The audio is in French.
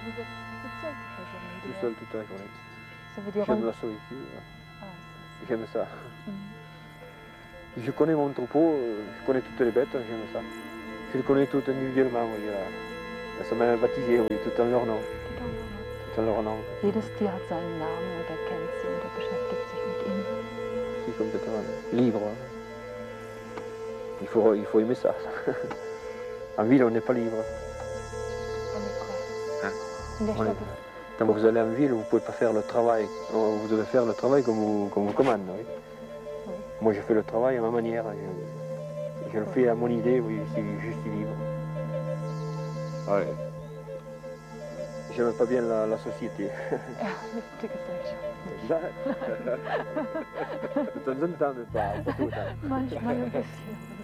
vous êtes toute seule toute la journée Tout dehors. seul toute la journée. Ça veut dire... J'aime la solitude. Ah, J'aime ça. Mhm. Je connais mon troupeau, je connais toutes les bêtes, j'aime ça. Je les connais toutes individuellement, oui. Ça m'a baptisé, oui, tout en leur nom. Tout en leur nom. Jedes Tier hat seinen Namen und er kennt sie und er beschäftigt sich mit ihnen. Je suis complètement libre. Il faut aimer ça. En ville, on n'est pas libre. On est quoi? Hein? In der On est- Stadt. Quand vous allez en ville, vous ne pouvez pas faire le travail. Vous devez faire le travail comme vous commande. Oui. Oui. Moi, je fais le travail à ma manière. Je le fais à mon idée, oui, je suis libre. Ouais. J'aime pas bien la société. Ja, die Gesellschaft. De temps en temps, pas tout le temps. Manchmal ein bisschen.